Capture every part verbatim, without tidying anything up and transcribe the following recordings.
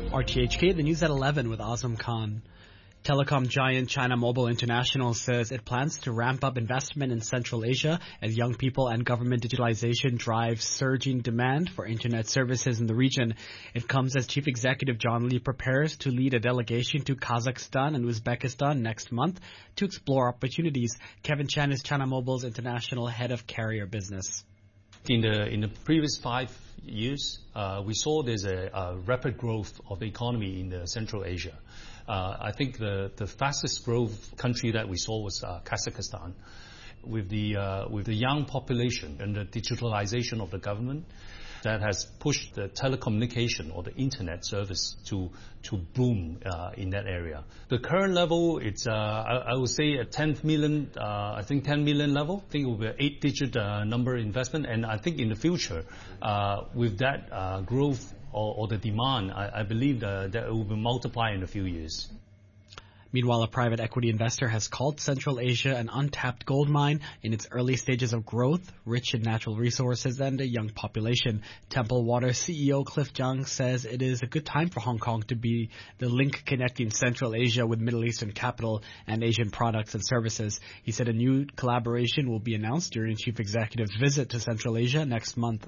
R T H K, the news at eleven with Azam Khan. Telecom giant China Mobile International says it plans to ramp up investment in Central Asia as young people and government digitalization drive surging demand for internet services in the region. It comes as Chief Executive John Lee prepares to lead a delegation to Kazakhstan and Uzbekistan next month to explore opportunities. Kevin Chan is China Mobile's international head of carrier business. In the in the previous five years, uh, we saw there's a, a rapid growth of the economy in the Central Asia. Uh, I think the, the fastest growth country that we saw was uh, Kazakhstan. With the uh, with the young population and the digitalization of the government, that has pushed the telecommunication or the internet service to to boom uh, in that area. The current level, it's uh, I, I would say a ten million, uh, I think ten million level. I think it will be an eight-digit uh, number investment, and I think in the future, uh, with that uh, growth or, or the demand, I, I believe that, that it will be multiplied in a few years. Meanwhile, a private equity investor has called Central Asia an untapped gold mine in its early stages of growth, rich in natural resources and a young population. Temple Water C E O Cliff Jung says it is a good time for Hong Kong to be the link connecting Central Asia with Middle Eastern capital and Asian products and services. He said a new collaboration will be announced during Chief Executive's visit to Central Asia next month.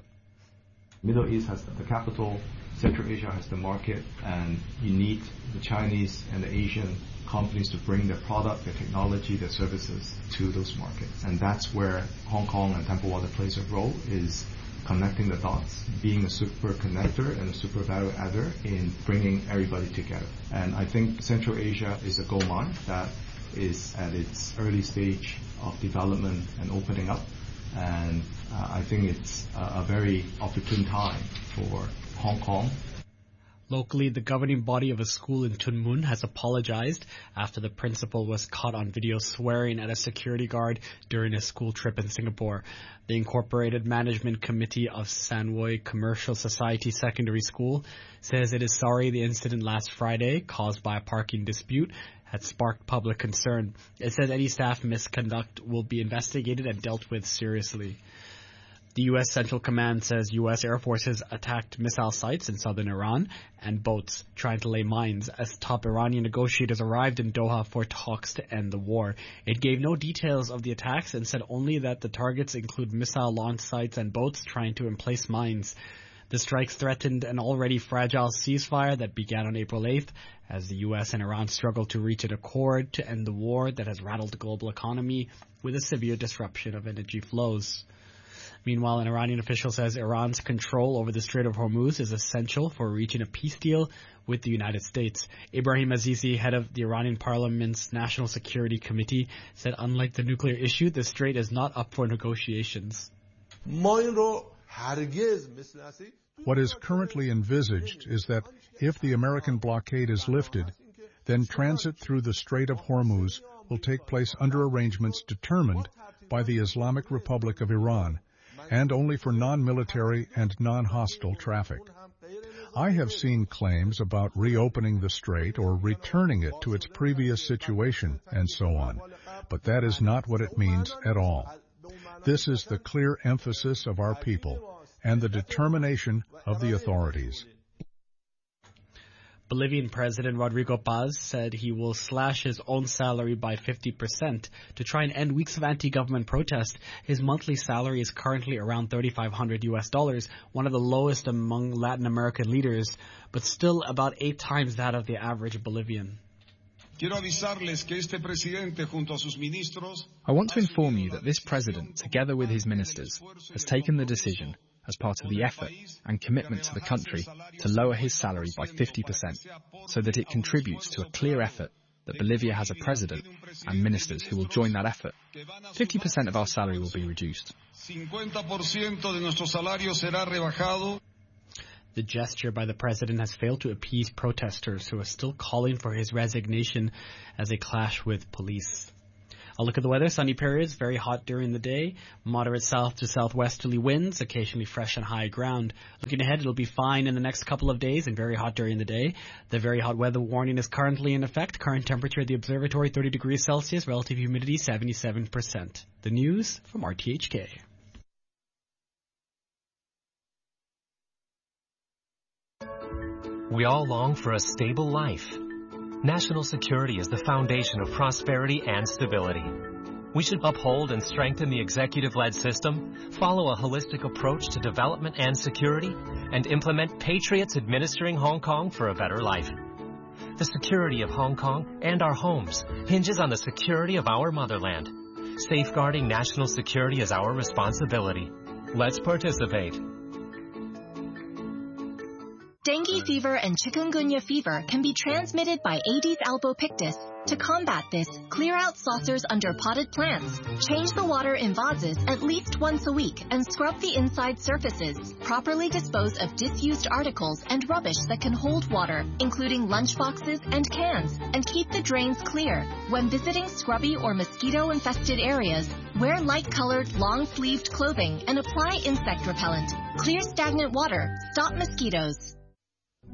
Middle East has the capital, Central Asia has the market, and you need the Chinese and the Asian companies to bring their product, their technology, their services to those markets. And that's where Hong Kong and Temple Water plays a role, is connecting the dots, being a super connector and a super value adder in bringing everybody together. And I think Central Asia is a gold mine that is at its early stage of development and opening up. And uh, I think it's a, a very opportune time for Hong Kong. Locally, the governing body of a school in Tuen Mun has apologized after the principal was caught on video swearing at a security guard during a school trip in Singapore. The Incorporated Management Committee of San Woi Commercial Society Secondary School says it is sorry the incident last Friday, caused by a parking dispute, had sparked public concern. It says any staff misconduct will be investigated and dealt with seriously. The U S Central Command says U S Air Forces attacked missile sites in southern Iran and boats trying to lay mines as top Iranian negotiators arrived in Doha for talks to end the war. It gave no details of the attacks and said only that the targets include missile launch sites and boats trying to emplace mines. The strikes threatened an already fragile ceasefire that began on April eighth as the U S and Iran struggle to reach an accord to end the war that has rattled the global economy with a severe disruption of energy flows. Meanwhile, an Iranian official says Iran's control over the Strait of Hormuz is essential for reaching a peace deal with the United States. Ibrahim Azizi, head of the Iranian Parliament's National Security Committee, said unlike the nuclear issue, the strait is not up for negotiations. What is currently envisaged is that if the American blockade is lifted, then transit through the Strait of Hormuz will take place under arrangements determined by the Islamic Republic of Iran, and only for non-military and non-hostile traffic. I have seen claims about reopening the strait or returning it to its previous situation and so on, but that is not what it means at all. This is the clear emphasis of our people and the determination of the authorities. Bolivian President Rodrigo Paz said he will slash his own salary by fifty percent to try and end weeks of anti-government protest. His monthly salary is currently around thirty-five hundred U S dollars, one of the lowest among Latin American leaders, but still about eight times that of the average Bolivian. I want to inform you that this president, together with his ministers, has taken the decision, as part of the effort and commitment to the country, to lower his salary by fifty percent, so that it contributes to a clear effort that Bolivia has a president and ministers who will join that effort. fifty percent of our salary will be reduced. The gesture by the president has failed to appease protesters who are still calling for his resignation as they clash with police. I'll look at the weather. Sunny periods, very hot during the day. Moderate south to southwesterly winds, occasionally fresh and high ground. Looking ahead, it'll be fine in the next couple of days and very hot during the day. The very hot weather warning is currently in effect. Current temperature at the observatory, thirty degrees Celsius. Relative humidity, seventy-seven percent. The news from R T H K. We all long for a stable life. National security is the foundation of prosperity and stability. We should uphold and strengthen the executive-led system, follow a holistic approach to development and security, and implement patriots administering Hong Kong for a better life. The security of Hong Kong and our homes hinges on the security of our motherland. Safeguarding national security is our responsibility. Let's participate. Dengue fever and chikungunya fever can be transmitted by Aedes albopictus. To combat this, clear out saucers under potted plants, change the water in vases at least once a week, and scrub the inside surfaces. Properly dispose of disused articles and rubbish that can hold water, including lunchboxes and cans, and keep the drains clear. When visiting scrubby or mosquito-infested areas, wear light-colored, long-sleeved clothing and apply insect repellent. Clear stagnant water. Stop mosquitoes.